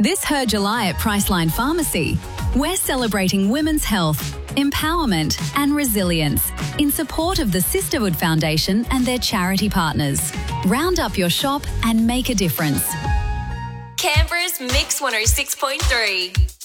This Her July at Priceline Pharmacy, we're celebrating women's health, empowerment and resilience in support of the Sisterhood Foundation and their charity partners. Round up your shop and make a difference. Canberra's Mix 106.3.